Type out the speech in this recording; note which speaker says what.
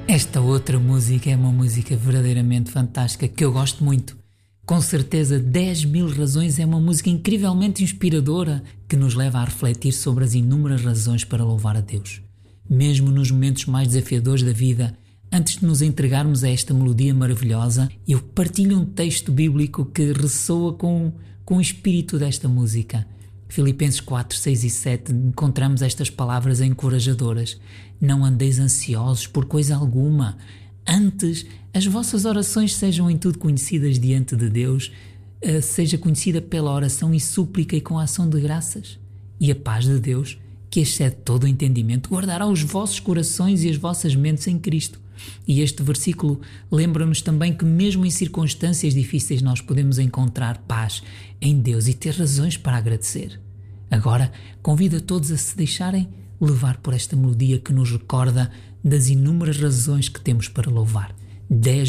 Speaker 1: Esta outra música é uma música verdadeiramente fantástica que eu gosto muito. Com certeza, 10.000 razões é uma música incrivelmente inspiradora que nos leva a refletir sobre as inúmeras razões para louvar a Deus. Mesmo nos momentos mais desafiadores da vida, antes de nos entregarmos a esta melodia maravilhosa, eu partilho um texto bíblico que ressoa com o espírito desta música. Filipenses 4, 6 e 7 encontramos estas palavras encorajadoras. Não andeis ansiosos por coisa alguma. Antes, as vossas orações sejam em tudo conhecidas diante de Deus, seja conhecida pela oração e súplica e com a ação de graças. E a paz de Deus, que excede todo o entendimento, guardará os vossos corações e as vossas mentes em Cristo. E este versículo lembra-nos também que mesmo em circunstâncias difíceis nós podemos encontrar paz em Deus e ter razões para agradecer. Agora, convido a todos a se deixarem levar por esta melodia que nos recorda das inúmeras razões que temos para louvar. 10